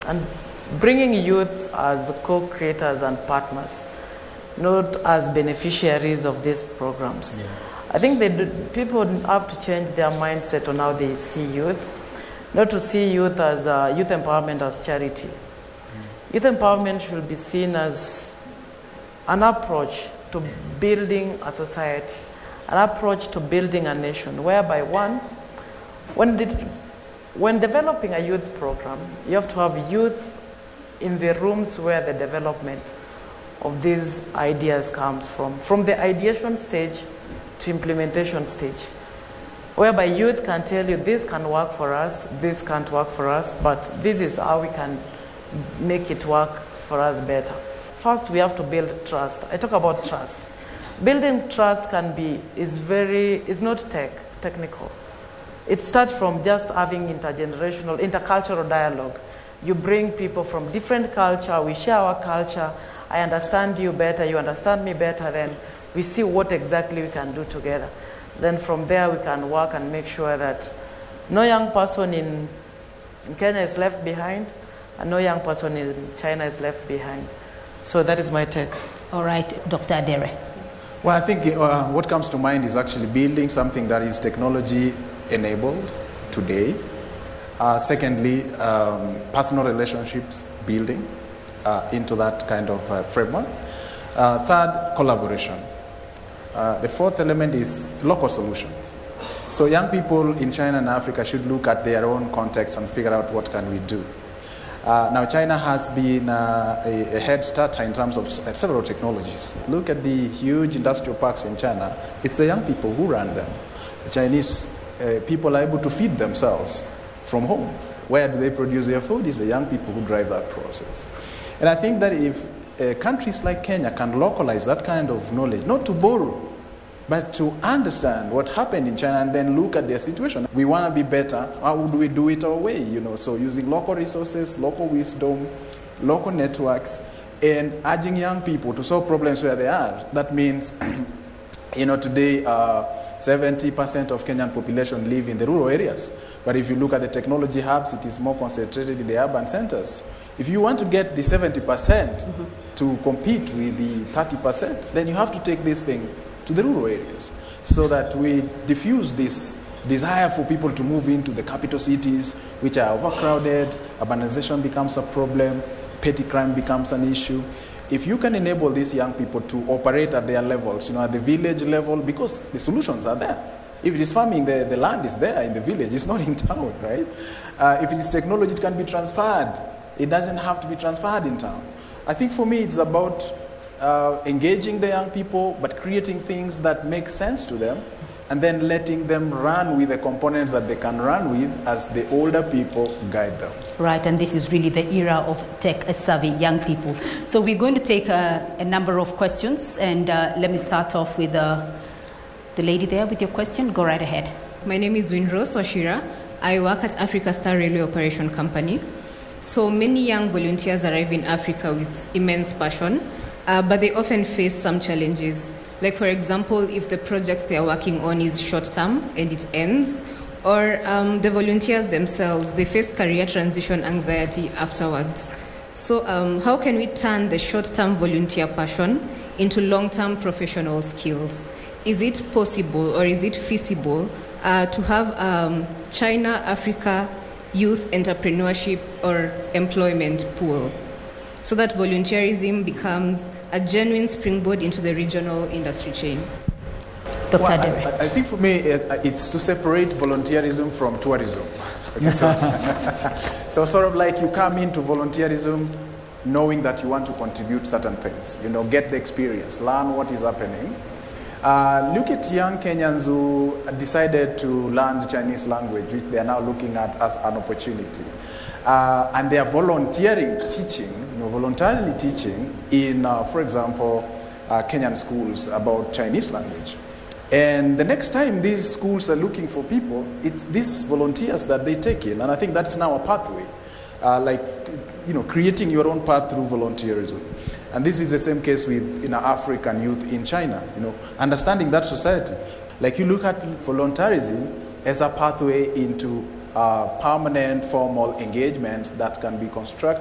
And bringing youth as co-creators and partners, not as beneficiaries of these programs. Yeah. I think people have to change their mindset on how they see youth, not to see youth as youth empowerment as charity. Youth empowerment should be seen as an approach to building a society, an approach to building a nation, whereby when developing a youth program, you have to have youth in the rooms where the development of these ideas comes from the ideation stage to implementation stage, whereby youth can tell you this can work for us, this can't work for us, but this is how we can make it work for us better. First, we have to build trust. I talk about trust. Building trust is not technical. It starts from just having intercultural dialogue. You bring people from different culture, we share our culture, I understand you better, you understand me better, then we see what exactly we can do together. Then from there we can work and make sure that no young person in Kenya is left behind, and no young person in China is left behind. So that is my take. All right, Dr. Adere. Well, I think what comes to mind is actually building something that is technology-enabled today. Secondly, personal relationships building into that kind of framework. Third, collaboration. The fourth element is local solutions. So young people in China and Africa should look at their own context and figure out what can we do. Now, China has been a head starter in terms of several technologies. Look at the huge industrial parks in China. It's the young people who run them. The Chinese people are able to feed themselves from home. Where do they produce their food? It's the young people who drive that process. And I think that if countries like Kenya can localize that kind of knowledge, not to borrow, but to understand what happened in China and then look at their situation. We want to be better. How would we do it our way? So using local resources, local wisdom, local networks, and urging young people to solve problems where they are. That means, today 70% of Kenyan population live in the rural areas. But if you look at the technology hubs, it is more concentrated in the urban centers. If you want to get the 70% to compete with the 30%, then you have to take this thing to the rural areas so that we diffuse this desire for people to move into the capital cities, which are overcrowded, urbanization becomes a problem, petty crime becomes an issue. If you can enable these young people to operate at their levels, at the village level, because the solutions are there. If it is farming, the land is there in the village, it's not in town, right? If it is technology, it can be transferred. It doesn't have to be transferred in town. I think for me, it's about engaging the young people, but creating things that make sense to them, and then letting them run with the components that they can run with as the older people guide them. Right, and this is really the era of tech-savvy young people. So we're going to take a number of questions, and let me start off with the lady there with your question. Go right ahead. My name is Winrose Washira. I work at Africa Star Railway Operation Company. So many young volunteers arrive in Africa with immense passion, but they often face some challenges. Like, for example, if the project they are working on is short-term and it ends, or the volunteers themselves, they face career transition anxiety afterwards. So how can we turn the short-term volunteer passion into long-term professional skills? Is it possible or is it feasible to have China-Africa youth entrepreneurship or employment pool so that volunteerism becomes a genuine springboard into the regional industry chain? Dr. Adere. I think for me, it's to separate volunteerism from tourism. Okay, so sort of like you come into volunteerism knowing that you want to contribute certain things, get the experience, learn what is happening. Look at young Kenyans who decided to learn the Chinese language, which they are now looking at as an opportunity. And they are voluntarily teaching in, for example, Kenyan schools about Chinese language. And the next time these schools are looking for people, it's these volunteers that they take in. And I think that's now a pathway, creating your own path through volunteerism. And this is the same case with African youth in China, understanding that society. Like you look at volunteerism as a pathway into permanent formal engagements that can be constructed